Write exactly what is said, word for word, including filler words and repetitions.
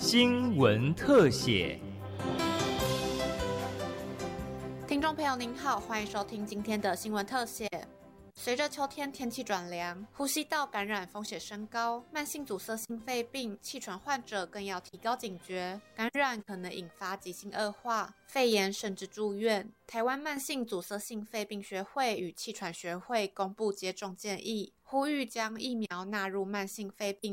新闻特写。 听众朋友您好，欢迎收听今天的新闻特写。随着秋天天气转凉，呼吸道感染风险升高，慢性阻塞性肺病、气喘患者更要提高警觉，感染可能引发急性恶化、肺炎甚至住院。台湾慢性阻塞性肺病学会与气喘学会公布接种建议，呼吁将疫苗纳入慢性肺病